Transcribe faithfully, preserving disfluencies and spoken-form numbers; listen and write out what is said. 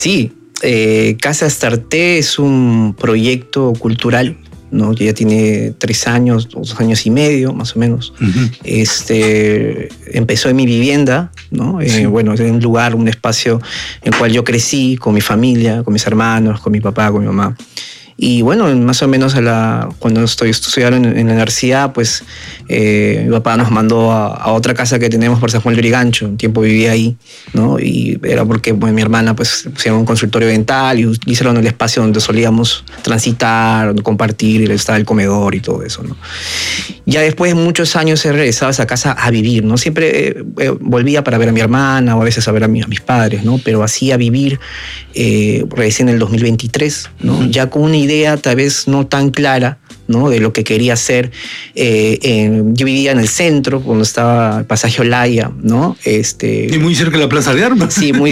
Sí, eh, Casa Astarté es un proyecto cultural, ¿no? Que ya tiene tres años, dos años y medio, más o menos. Uh-huh. Este, empezó en mi vivienda, ¿no? Sí. Eh, bueno, en un lugar, un espacio en el cual yo crecí con mi familia, con mis hermanos, con mi papá, con mi mamá. Y bueno, más o menos a la, cuando estoy estudiando en, en la universidad, pues eh, mi papá nos mandó a, a otra casa que tenemos por San Juan del Lurigancho. Un tiempo vivía ahí, ¿no? Y era porque bueno, mi hermana pues pusieron un consultorio dental y hicieron el espacio donde solíamos transitar, donde compartir, y estaba el comedor y todo eso, ¿no? Ya después de muchos años he regresado a esa casa a vivir, ¿no? Siempre eh, eh, volvía para ver a mi hermana o a veces a ver a, mi, a mis padres, ¿no? Pero así a vivir, eh, regresé en el dos mil veintitrés, ¿no? Uh-huh. Ya con una idea tal vez no tan clara, ¿no? De lo que quería hacer. Eh, en, yo vivía en el centro, cuando estaba el pasaje Olaya, ¿no? Este, y muy cerca de la Plaza de Armas. Sí, muy